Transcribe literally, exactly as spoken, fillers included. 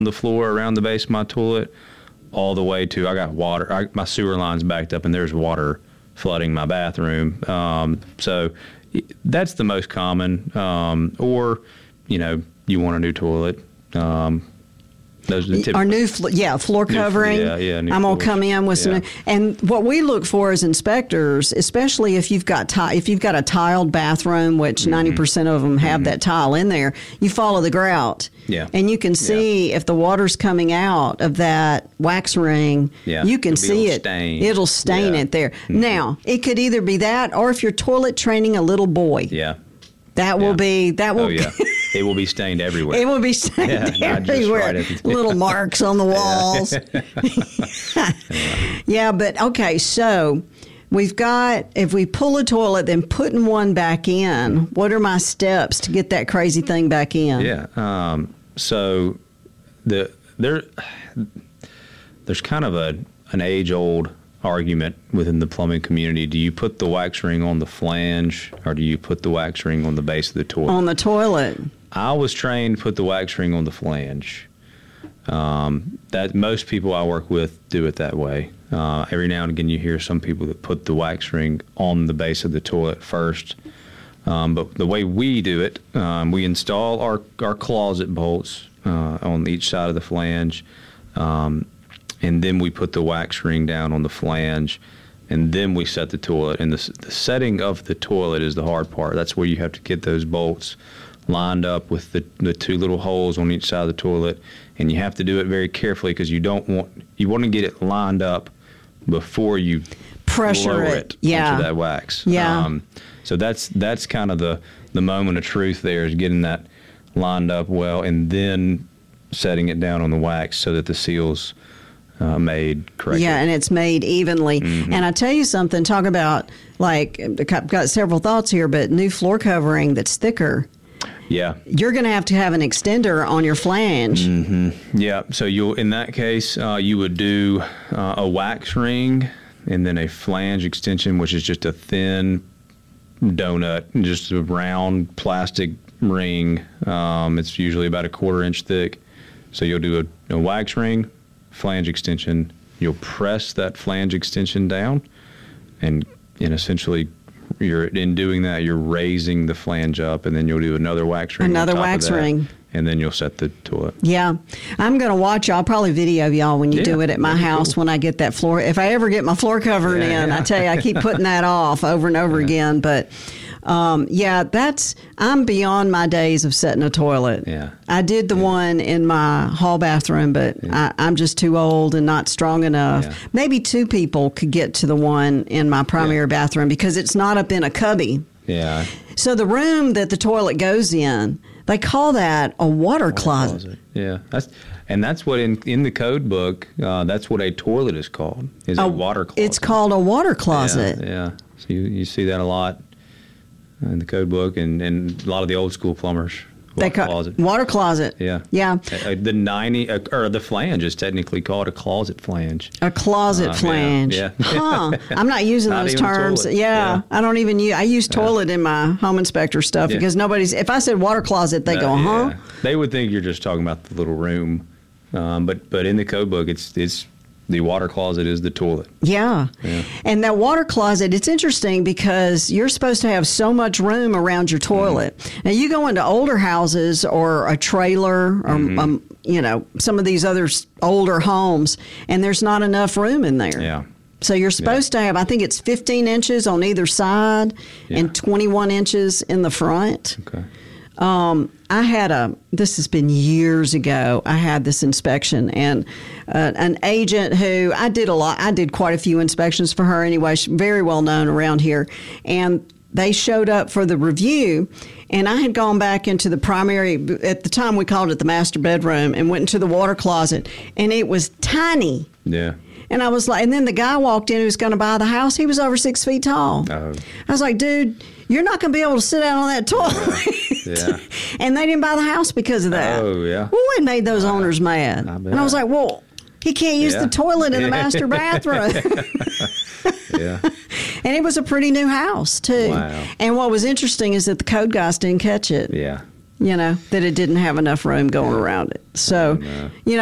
the floor around the base of my toilet, all the way to I got water. I, my sewer line's backed up, and there's water flooding my bathroom. Um, so that's the most common. Um, or, you know, you want a new toilet. Um, Those are the typical. Our new, flo- yeah, floor covering. New, yeah, yeah. New I'm gonna floors. come in with some, Yeah. new, and what we look for as inspectors, especially if you've got ti- if you've got a tiled bathroom, which ninety mm-hmm. percent of them have mm-hmm. that tile in there, you follow the grout. Yeah. And you can see yeah. if the water's coming out of that wax ring. Yeah. You can It'll see be it. Stain. It'll stain yeah. it there. Mm-hmm. Now it could either be that, or if you're toilet training a little boy. Yeah. That will yeah. be that will. Oh yeah. It will be stained everywhere. It will be stained yeah, everywhere. Right Little marks on the walls. yeah. yeah, but okay, so we've got, if we pull a toilet, then putting one back in, what are my steps to get that crazy thing back in? Yeah. Um, so the there there's kind of a an age-old argument within the plumbing community. Do you put the wax ring on the flange, or do you put the wax ring on the base of the toilet? On the toilet. I was trained to put the wax ring on the flange. Um, that most people I work with do it that way. Uh, every now and again, you hear some people that put the wax ring on the base of the toilet first. Um, but the way we do it, um, we install our our closet bolts uh, on each side of the flange, um, and then we put the wax ring down on the flange, and then we set the toilet. And the, the setting of the toilet is the hard part. That's where you have to get those bolts lined up with the, the two little holes on each side of the toilet, and you have to do it very carefully because you don't want you want to get it lined up before you pressure lower it, it yeah. onto that wax. Yeah. Um, so that's that's kind of the the moment of truth there, is getting that lined up well, and then setting it down on the wax so that the seal's uh, made correctly. Yeah, and it's made evenly. Mm-hmm. And I tell you something, talk about, like, I've got several thoughts here, but new floor covering that's thicker. Yeah. You're going to have to have an extender on your flange. Mm-hmm. Yeah. So you'll, in that case, uh, you would do uh, a wax ring and then a flange extension, which is just a thin donut, just a round plastic ring. Um, it's usually about a quarter inch thick. So you'll do a, a wax ring, flange extension. You'll press that flange extension down, and and essentially, you're in doing that, you're raising the flange up, and then you'll do another wax ring. Another on top wax of that, ring. And then you'll set the toilet. Yeah. I'm going to watch y'all, probably video y'all when you yeah, do it at my house cool. when I get that floor. If I ever get my floor covered yeah, in, yeah. I tell you, I keep putting that off over and over yeah. again. But, um, yeah, that's, I'm beyond my days of setting a toilet. Yeah. I did the yeah. one in my hall bathroom, but yeah. I, I'm just too old and not strong enough. Yeah. Maybe two people could get to the one in my primary yeah. bathroom because it's not up in a cubby. Yeah. So the room that the toilet goes in, they call that a water, Water closet. closet. Yeah, that's and that's what in in the code book. Uh, that's what a toilet is called. Is a, a water closet. It's called a water closet. Yeah, yeah. So you, you see that a lot in the code book, and, and a lot of the old school plumbers. Water They call closet. Water closet. Yeah. Yeah. Uh, the ninety uh, or the flange is technically called a closet flange. A closet Uh, flange. Yeah. yeah. Huh. I'm not using Not those even a terms. toilet. Yeah, Yeah. I don't even use I use toilet in my home inspector stuff Yeah. because nobody's if I said water closet, they Uh, go, huh? yeah. They would think you're just talking about the little room, um, but but in the code book, it's it's the water closet is the toilet. Yeah. Yeah. And that water closet, it's interesting because you're supposed to have so much room around your toilet. Mm. Now, you go into older houses or a trailer or, Mm-hmm. um, you know, some of these other s- older homes, and there's not enough room in there. Yeah. So you're supposed yeah. to have, I think it's fifteen inches on either side Yeah. and twenty-one inches in the front. Okay. Um, I had a, this has been years ago, I had this inspection, and uh, an agent who, I did a lot, I did quite a few inspections for her anyway, she's very well known around here, and they showed up for the review, and I had gone back into the primary, at the time we called it the master bedroom, and went into the water closet, and it was tiny. Yeah. And I was like, and then the guy walked in who was going to buy the house. He was over six feet tall. Oh. I was like, dude, you're not going to be able to sit out on that toilet. Yeah. And they didn't buy the house because of that. Oh, yeah. Well, it made those Wow. owners mad. I bet. And I was like, well, he can't use Yeah. the toilet in the master bathroom. Yeah. And it was a pretty new house, too. Wow. And what was interesting is that the code guys didn't catch it. Yeah. you know, that it didn't have enough room going around it. So, no. you know,